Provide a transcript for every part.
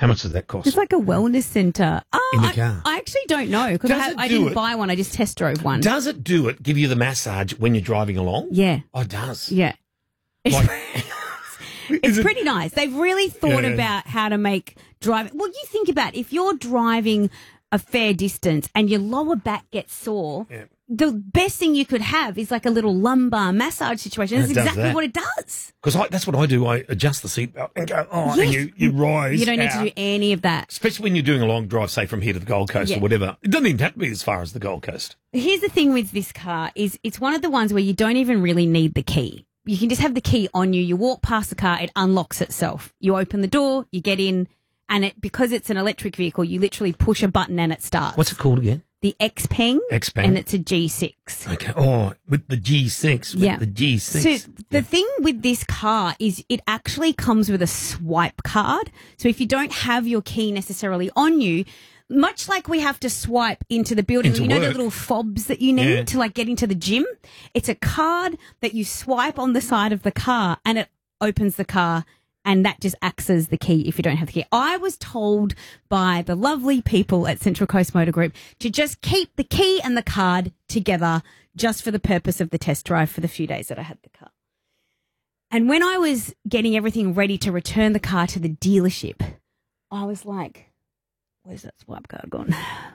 How much does that cost? It's like a wellness centre. In the car. I actually don't know because I didn't buy one. I just test drove one. Does it give you the massage when you're driving along? Yeah. Oh, it does. Yeah. Like, It's pretty nice. They've really thought about how to make driving. Well, you think about if you're driving a fair distance and your lower back gets sore, the best thing you could have is like a little lumbar massage situation. That's exactly what it does. Because that's what I do. I adjust the seatbelt and go, and you rise. You don't need to do any of that. Especially when you're doing a long drive, say from here to the Gold Coast or whatever. It doesn't even have to be as far as the Gold Coast. Here's the thing with this car is it's one of the ones where you don't even really need the key. You can just have the key on you. You walk past the car, it unlocks itself. You open the door, you get in, and because it's an electric vehicle, you literally push a button and it starts. What's it called again? The Xpeng. Xpeng. And it's a G6. Okay. Oh, with the G6. With the G6. So the thing with this car is it actually comes with a swipe card. So if you don't have your key necessarily on you, much like we have to swipe into the building, the little fobs that you need to like get into the gym, it's a card that you swipe on the side of the car and it opens the car. And that just acts as the key if you don't have the key. I was told by the lovely people at Central Coast Motor Group to just keep the key and the card together just for the purpose of the test drive for the few days that I had the car. And when I was getting everything ready to return the car to the dealership, I was like, where's that swipe card gone?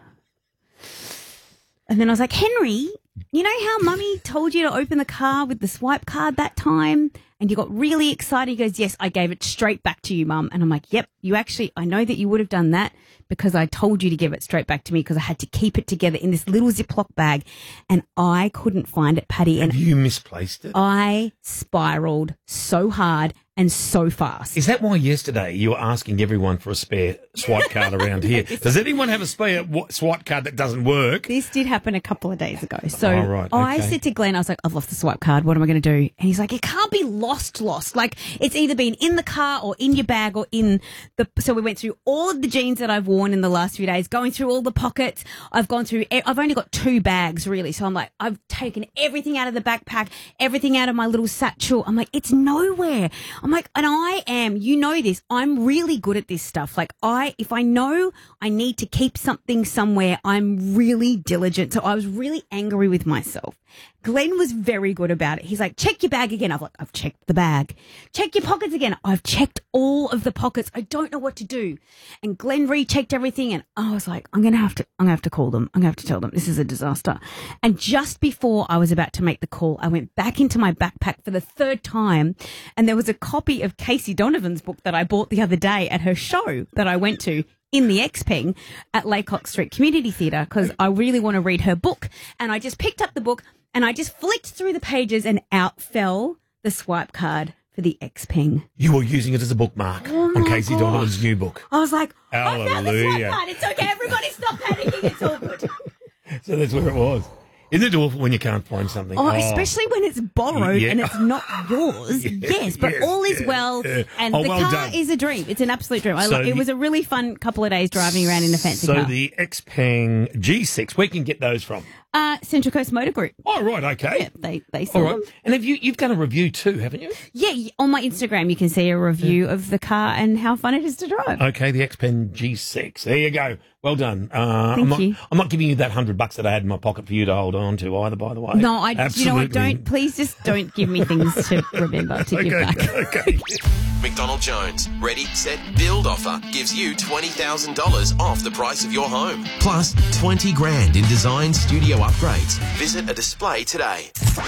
And then I was like, Henry, you know how Mummy told you to open the car with the swipe card that time? And you got really excited. He goes, yes, I gave it straight back to you, Mum. And I'm like, yep, I know that you would have done that because I told you to give it straight back to me because I had to keep it together in this little Ziploc bag and I couldn't find it, Paddy. Have you misplaced it? I spiraled so hard and so fast. Is that why yesterday you were asking everyone for a spare swipe card around here? Does anyone have a spare swipe card that doesn't work? This did happen a couple of days ago. So right, okay. I said to Glenn, I was like, I've lost the swipe card. What am I going to do? And he's like, it can't be lost. Like it's either been in the car or in your bag or in the... So we went through all of the jeans that I've worn in the last few days, going through all the pockets. I've only got 2 bags really. So I'm like, I've taken everything out of the backpack, everything out of my little satchel. I'm like, it's nowhere. I'm like, and I am, you know this, I'm really good at this stuff. Like if I know I need to keep something somewhere, I'm really diligent. So I was really angry with myself. Glenn was very good about it. He's like, check your bag again. I've checked the bag. Check your pockets again. I've checked all of the pockets. I don't know what to do. And Glenn rechecked everything. And I was like, I'm going to have to call them. I'm going to have to tell them this is a disaster. And just before I was about to make the call, I went back into my backpack for the 3rd time. And there was a copy of Casey Donovan's book that I bought the other day at her show that I went to in the Xpeng at Laycock Street Community Theatre because I really want to read her book. And I just picked up the book and I just flicked through the pages and out fell the swipe card for the Xpeng. You were using it as a bookmark on Casey Donovan's new book. I was like, hallelujah. I found the swipe card. It's okay. Everybody stop panicking. It's all good. So that's where it was. Isn't it awful when you can't find something? Especially when it's borrowed and it's not yours. Yes, but all is well. And the car done. is a dream. It's an absolute dream. It was a really fun couple of days driving around in a fancy car. So the Xpeng G6, where can you get those from? Central Coast Motor Group. Oh, right, okay. Yeah, they sell them. And you've done a review too, haven't you? Yeah, on my Instagram you can see a review of the car and how fun it is to drive. Okay, the Xpeng G6. There you go. Well done. Thank you. I'm not giving you that $100 that I had in my pocket for you to hold on to either, by the way. No, Absolutely. please just don't give me things to remember to give back. Okay. McDonald Jones, ready, set, build offer gives you $20,000 off the price of your home. Plus 20 grand in design studio upgrades. Visit a display today.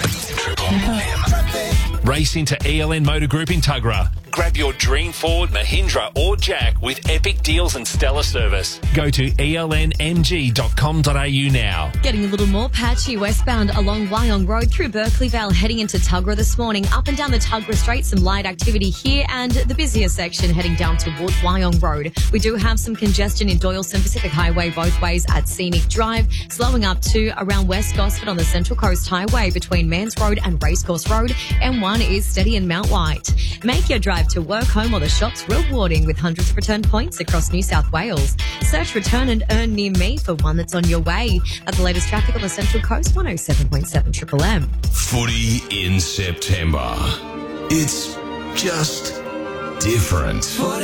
Race into ELN Motor Group in Tuggerah. Grab your dream Ford, Mahindra or Jack with epic deals and stellar service. Go to elnmg.com.au now. Getting a little more patchy westbound along Wyong Road through Berkeley Vale heading into Tuggerah this morning. Up and down the Tuggerah Straight, some light activity here and the busier section heading down towards Wyong Road. We do have some congestion in Doylestown Pacific Highway both ways at Scenic Drive, slowing up to around West Gosford on the Central Coast Highway between Mans Road and Racecourse Road. M1 is steady in Mount White. Make your drive to work, home or the shops rewarding with hundreds of return points across New South Wales. Search Return and Earn near me for one that's on your way. At the latest traffic on the Central Coast, 107.7 Triple M. Footy in September. It's just different.